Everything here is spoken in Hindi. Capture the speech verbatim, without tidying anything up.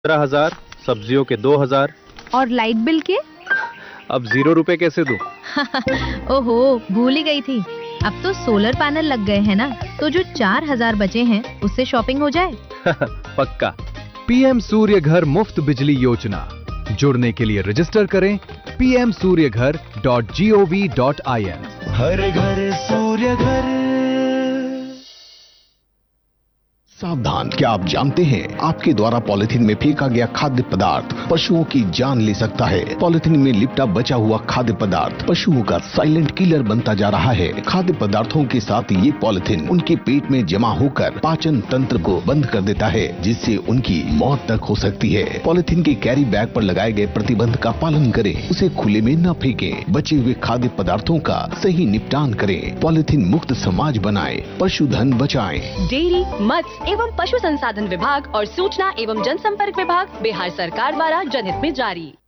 पंद्रह हजार, सब्जियों के दो हजार। और लाइट बिल के? अब जीरो रुपए कैसे दूं? ओहो, भूल ही गई थी। अब तो सोलर पैनल लग गए हैं ना, तो जो चार हजार बचे हैं उससे शॉपिंग हो जाए। पक्का। पीएम सूर्य घर मुफ्त बिजली योजना। जुड़ने के लिए रजिस्टर करें पी एम सूर्य घर dot G O V dot I N. हर घर सूर्य घर। सावधान, क्या आप जानते हैं आपके द्वारा पॉलिथीन में फेंका गया खाद्य पदार्थ पशुओं की जान ले सकता है। पॉलिथीन में लिपटा बचा हुआ खाद्य पदार्थ पशुओं का साइलेंट किलर बनता जा रहा है। खाद्य पदार्थों के साथ ये पॉलिथीन उनके पेट में जमा होकर पाचन तंत्र को बंद कर देता है, जिससे उनकी मौत तक हो सकती है। पॉलिथीन के कैरी बैग पर लगाए गए प्रतिबंध का पालन करें, उसे खुले में न फेंकें। बचे हुए खाद्य पदार्थों का सही निपटान करें। पॉलिथीन मुक्त समाज बनाएं, पशुधन बचाएं। डेयरी, मत्स्य एवं पशु संसाधन विभाग और सूचना एवं जनसंपर्क विभाग बिहार सरकार द्वारा जनहित में जारी।